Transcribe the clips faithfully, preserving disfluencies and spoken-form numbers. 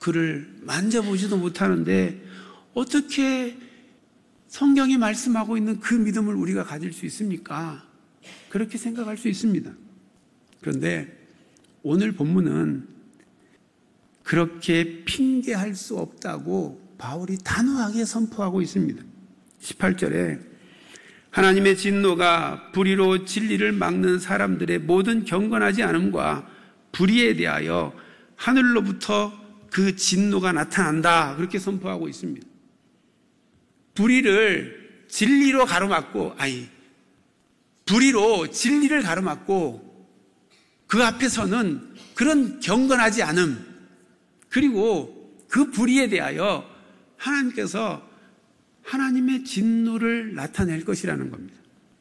그를 만져보지도 못하는데 어떻게 성경이 말씀하고 있는 그 믿음을 우리가 가질 수 있습니까? 그렇게 생각할 수 있습니다. 그런데 오늘 본문은 그렇게 핑계할 수 없다고 바울이 단호하게 선포하고 있습니다. 십팔 절에 하나님의 진노가 불의로 진리를 막는 사람들의 모든 경건하지 않음과 불의에 대하여 하늘로부터 그 진노가 나타난다, 그렇게 선포하고 있습니다. 불의를 진리로 가로막고, 아니 불의로 진리를 가로막고 그 앞에서는 그런 경건하지 않음, 그리고 그 불의에 대하여 하나님께서 하나님의 진노를 나타낼 것이라는 겁니다.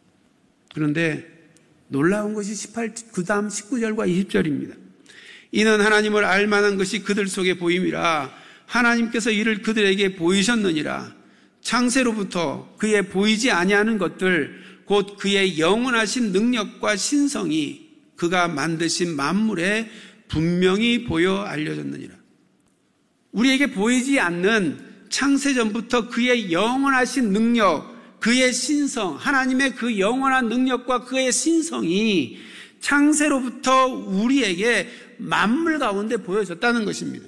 그런데 놀라운 것이 십팔, 그 다음 십구 절과 이십 절입니다. 이는 하나님을 알만한 것이 그들 속에 보임이라 하나님께서 이를 그들에게 보이셨느니라. 창세로부터 그의 보이지 아니하는 것들 곧 그의 영원하신 능력과 신성이 그가 만드신 만물에 분명히 보여 알려졌느니라. 우리에게 보이지 않는 창세전부터 그의 영원하신 능력, 그의 신성, 하나님의 그 영원한 능력과 그의 신성이 창세로부터 우리에게 만물 가운데 보여졌다는 것입니다.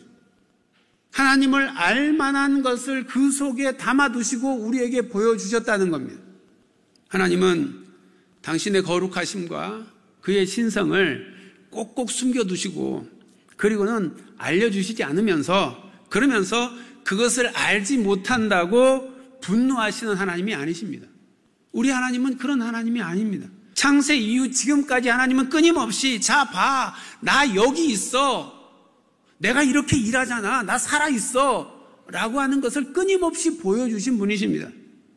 하나님을 알만한 것을 그 속에 담아두시고 우리에게 보여주셨다는 겁니다. 하나님은 당신의 거룩하심과 그의 신성을 꼭꼭 숨겨두시고 그리고는 알려주시지 않으면서 그러면서 그것을 알지 못한다고 분노하시는 하나님이 아니십니다. 우리 하나님은 그런 하나님이 아닙니다. 창세 이후 지금까지 하나님은 끊임없이 자 봐, 나 여기 있어, 내가 이렇게 일하잖아, 나 살아있어 라고 하는 것을 끊임없이 보여주신 분이십니다.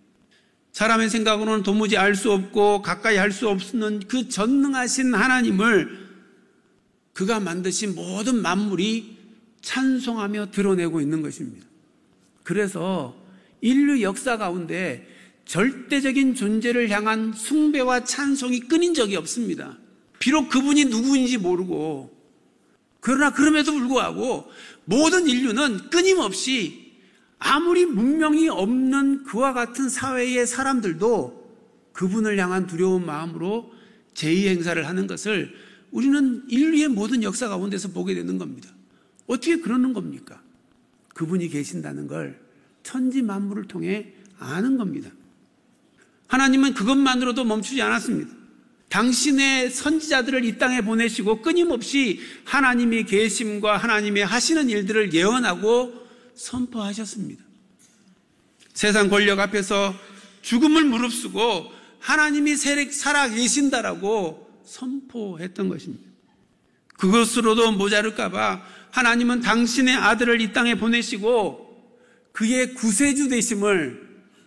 사람의 생각으로는 도무지 알 수 없고 가까이 할 수 없는 그 전능하신 하나님을 그가 만드신 모든 만물이 찬송하며 드러내고 있는 것입니다. 그래서 인류 역사 가운데 절대적인 존재를 향한 숭배와 찬송이 끊인 적이 없습니다. 비록 그분이 누구인지 모르고, 그러나 그럼에도 불구하고 모든 인류는 끊임없이 아무리 문명이 없는 그와 같은 사회의 사람들도 그분을 향한 두려운 마음으로 제의 행사를 하는 것을 우리는 인류의 모든 역사 가운데서 보게 되는 겁니다. 어떻게 그러는 겁니까? 그분이 계신다는 걸 천지 만물을 통해 아는 겁니다. 하나님은 그것만으로도 멈추지 않았습니다. 당신의 선지자들을 이 땅에 보내시고 끊임없이 하나님의 계심과 하나님의 하시는 일들을 예언하고 선포하셨습니다. 세상 권력 앞에서 죽음을 무릅쓰고 하나님이 살아 계신다라고 선포했던 것입니다. 그것으로도 모자랄까 봐 하나님은 당신의 아들을 이 땅에 보내시고 그의 구세주 되심을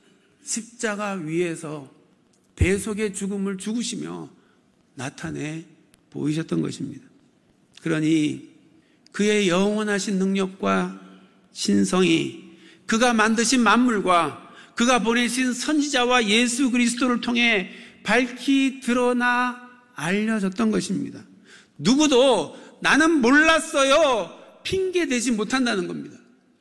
십자가 위에서 대속의 죽음을 죽으시며 나타내 보이셨던 것입니다. 그러니 그의 영원하신 능력과 신성이 그가 만드신 만물과 그가 보내신 선지자와 예수 그리스도를 통해 밝히 드러나 알려졌던 것입니다. 누구도 나는 몰랐어요 핑계대지 못한다는 겁니다.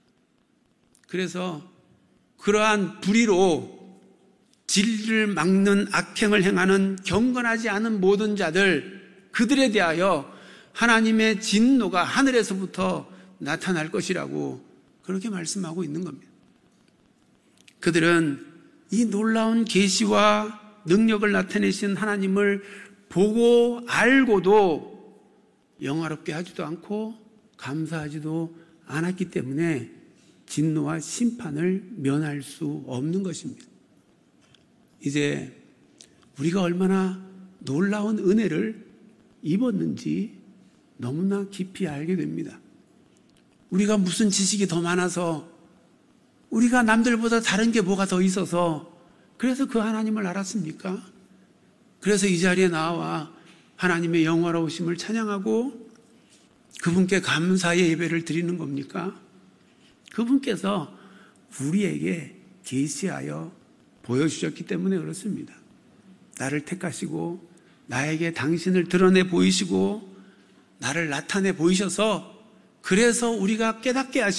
그래서 그러한 불의로 진리를 막는 악행을 행하는 경건하지 않은 모든 자들, 그들에 대하여 하나님의 진노가 하늘에서부터 나타날 것이라고 그렇게 말씀하고 있는 겁니다. 그들은 이 놀라운 계시와 능력을 나타내신 하나님을 보고 알고도 영화롭게 하지도 않고 감사하지도 않았기 때문에 진노와 심판을 면할 수 없는 것입니다. 이제 우리가 얼마나 놀라운 은혜를 입었는지 너무나 깊이 알게 됩니다. 우리가 무슨 지식이 더 많아서, 우리가 남들보다 다른 게 뭐가 더 있어서 그래서 그 하나님을 알았습니까? 그래서 이 자리에 나와 하나님의 영화로우심을 찬양하고 그분께 감사의 예배를 드리는 겁니까? 그분께서 우리에게 계시하여 보여주셨기 때문에 그렇습니다. 나를 택하시고 나에게 당신을 드러내 보이시고 나를 나타내 보이셔서 그래서 우리가 깨닫게 하시고